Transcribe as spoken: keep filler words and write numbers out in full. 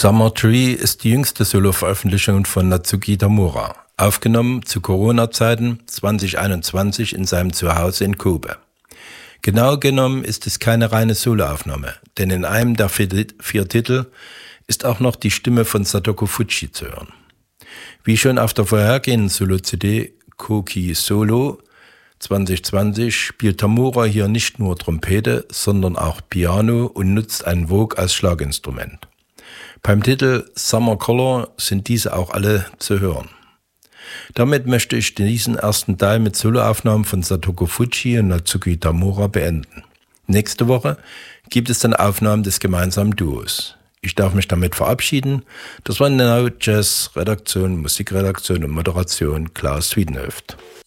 Summer Tree ist die jüngste Solo-Veröffentlichung von Natsuki Tamura, aufgenommen zu Corona-Zeiten zwanzig einundzwanzig in seinem Zuhause in Kobe. Genau genommen ist es keine reine Soloaufnahme, denn in einem der vier, vier Titel ist auch noch die Stimme von Satoko Fuji zu hören. Wie schon auf der vorhergehenden Solo-C D Koki Solo zwanzig zwanzig spielt Tamura hier nicht nur Trompete, sondern auch Piano und nutzt ein Vogue als Schlaginstrument. Beim Titel Summer Color sind diese auch alle zu hören. Damit möchte ich diesen ersten Teil mit Soloaufnahmen von Satoko Fuji und Natsuki Tamura beenden. Nächste Woche gibt es dann Aufnahmen des gemeinsamen Duos. Ich darf mich damit verabschieden. Das war Now Jazz, Redaktion, Musikredaktion und Moderation Klaus Wiedenhöft.